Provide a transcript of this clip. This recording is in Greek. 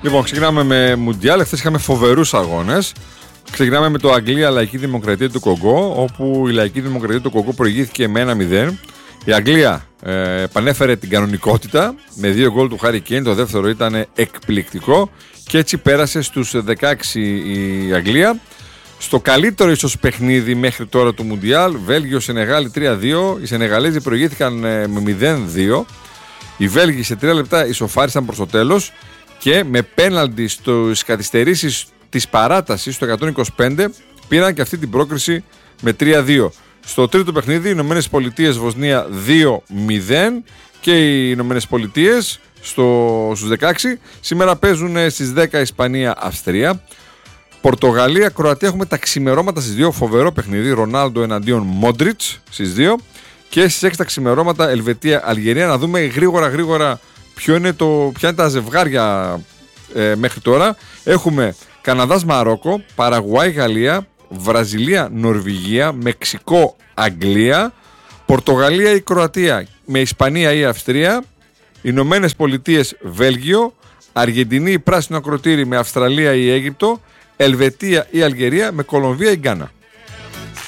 Λοιπόν, ξεκινάμε με Μουντιάλ. Χθες είχαμε φοβερούς αγώνες. Ξεκινάμε με το Αγγλία Λαϊκή Δημοκρατία του Κονγκό, όπου η Λαϊκή Δημοκρατία του Κονγκό προηγήθηκε με 1-0. Η Αγγλία επανέφερε την κανονικότητα με 2 γκολ του Χάρι Κέιν. Το δεύτερο ήταν εκπληκτικό και έτσι πέρασε στους 16 η Αγγλία. Στο καλύτερο ίσως παιχνίδι μέχρι τώρα του Μουντιάλ, Βέλγιο-Σενεγάλη 3-2. Οι Σενεγαλέζοι προηγήθηκαν με 0-2. Οι Βέλγοι σε 3 λεπτά ισοφάρισαν προς το τέλος και με πέναλτι στις καθυστερήσεις της παράτασης στο 125 πήραν και αυτή την πρόκριση με 3-2. Στο τρίτο παιχνίδι, οι Ηνωμένες Πολιτείες Βοσνία 2-0 και οι Ηνωμένες Πολιτείες στους 16. Σήμερα παίζουν στις 10 Ισπανία Αυστρία. Πορτογαλία Κροατία έχουμε τα ξημερώματα στις 2. Φοβερό παιχνίδι. Ρονάλντο εναντίον Μόντριτς στις 2. Και στις 6 τα ξημερώματα Ελβετία Αλγερία. Να δούμε γρήγορα ποια είναι τα ζευγάρια μέχρι τώρα. Έχουμε Καναδάς Μαρόκο, Παραγουάη Γαλλία, Βραζιλία Νορβηγία, Μεξικό Αγγλία, Πορτογαλία ή Κροατία με Ισπανία ή Αυστρία, Ηνωμένες Πολιτείες Βέλγιο, Αργεντινή ή Πράσινο Ακροτήρι με Αυστραλία ή Αίγυπτο, Ελβετία ή Αλγερία με Κολομβία ή Γκάνα.